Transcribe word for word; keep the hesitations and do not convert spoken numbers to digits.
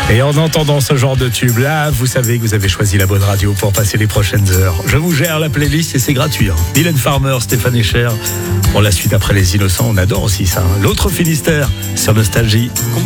Et en entendant ce genre de tube là, vous savez que vous avez choisi la bonne radio pour passer les prochaines heures. Je vous gère la playlist et c'est gratuit. Hein. Mylène Farmer, Stéphane Echer. Pour la suite après Les Innocents, on adore aussi ça. Hein. L'autre Finistère sur Nostalgie.